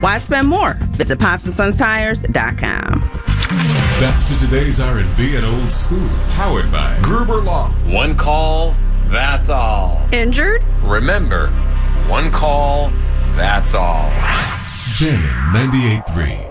Why spend more? Visit PopsandSonsTires.com. Back to today's R&B and old school, powered by Gruber Law. One call, that's all. Injured? Remember, one call, that's all. Jamming 98.3.